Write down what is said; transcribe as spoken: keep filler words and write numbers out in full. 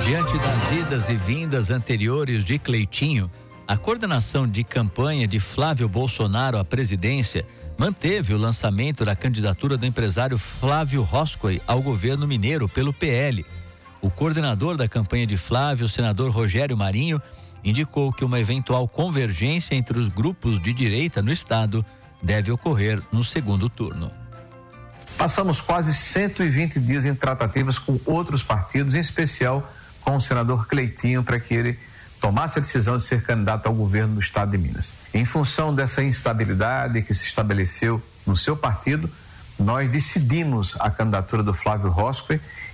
Diante das idas e vindas anteriores de Cleitinho, a coordenação de campanha de Flávio Bolsonaro à presidência manteve o lançamento da candidatura do empresário Flávio Roscoe ao governo mineiro pelo P L. O coordenador da campanha de Flávio, o senador Rogério Marinho, indicou que uma eventual convergência entre os grupos de direita no estado deve ocorrer no segundo turno. Passamos quase cento e vinte dias em tratativas com outros partidos, em especial com o senador Cleitinho, para que ele tomasse a decisão de ser candidato ao governo do estado de Minas. Em função dessa instabilidade que se estabeleceu no seu partido, nós decidimos a candidatura do Flávio Roscoe